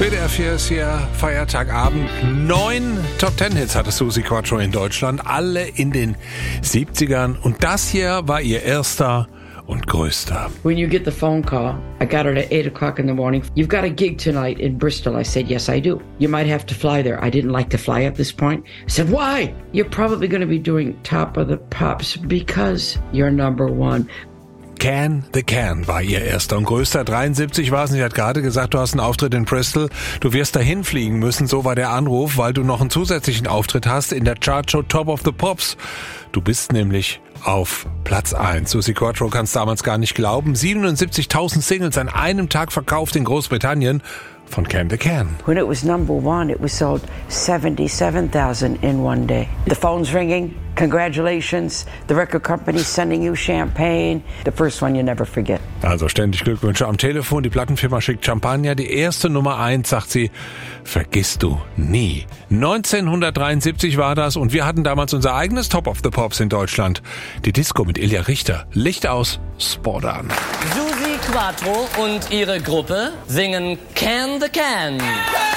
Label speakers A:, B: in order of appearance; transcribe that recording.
A: WDR 4 ist hier Feiertagabend. 9 Top-10-Hits hatte Suzi Quatro in Deutschland, alle in den 70ern. Und das hier war ihr erster und größter.
B: When you get the phone call, I got it at 8 o'clock in the morning. You've got a gig tonight in Bristol. I said, yes, I do. You might have to fly there. I didn't like to fly at this point. I said, why? You're probably going to be doing Top of the Pops because you're number one.
A: Can the Can war ihr erster und größter. 73 war es. Sie hat gerade gesagt, du hast einen Auftritt in Bristol. Du wirst dahin fliegen müssen. So war der Anruf, weil du noch einen zusätzlichen Auftritt hast in der Chartshow Top of the Pops. Du bist nämlich auf Platz 1. Suzi Quatro kann es damals gar nicht glauben. 77.000 Singles an einem Tag verkauft in Großbritannien von Can the Can.
B: When it was number one, it was sold 77,000 in one day. The phone's ringing. Congratulations. The record company's sending you champagne. The first one you never forget.
A: Also ständig Glückwünsche am Telefon. Die Plattenfirma schickt Champagner. Die erste Nummer 1, sagt sie, vergisst du nie. 1973 war das und wir hatten damals unser eigenes Top of the Pops in Deutschland. Die Disco mit Ilja Richter. Licht aus, Sport an.
C: Suzi Quatro und ihre Gruppe singen Can the Can.